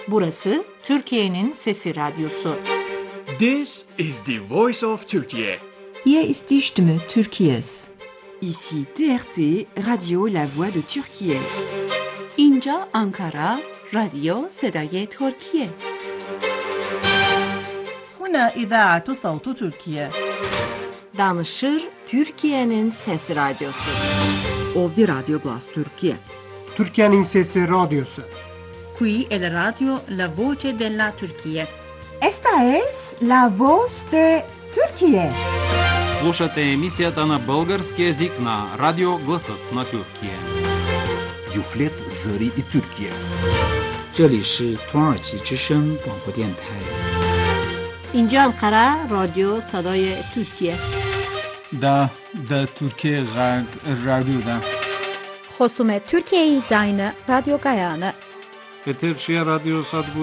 Burası Türkiye'nin Sesi Radyosu. This is the voice of Turkey. Hier ist die Stimme Türkiye's. Ici TRT, Radio La Voix de Türkiye. اینجا آنکارا، رادیو صدای ترکیه. هنا إذاعة صوت تركيا. Danışır Türkiye'nin Sesi Radyosu. Ovdje Radio Glas Türkiye. Türkiye'nin Sesi Radyosu. Qui è la radio La Voce della Turchia. Esta es la voz de Türkiye. Слушате емисията на български език на Радио Гласът на Türkiye. Юфлет Зări и Türkiye. 这里是土耳其之声广播电台。 اینجا انقره رادیو صدای ترکیه. دا ترکیه غرب رادیو دا. خصوم ترکیه زاین رادیو گایانه. Eterşehir Radyo Sadbu